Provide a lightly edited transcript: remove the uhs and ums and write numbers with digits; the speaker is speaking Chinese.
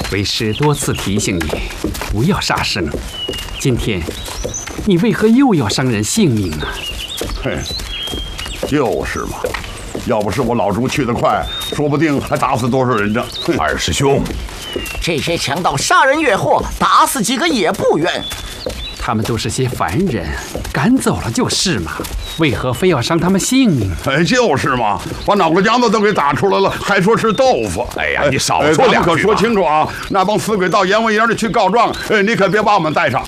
为师多次提醒你，不要杀生。今天，你为何又要伤人性命呢？ 嘿，就是嘛。要不是我老朱去得快，说不定还打死多少人呢。 二师兄， 这些强盗杀人越货，打死几个也不冤。 他们都是些凡人，赶走了就是嘛，为何非要伤他们性命？ 哎，就是嘛，把脑壳浆子都给打出来了，还说是豆腐。 哎呀，你少说两句吧。 可说清楚啊！那帮死鬼到阎王营里去告状，你可别把我们带上。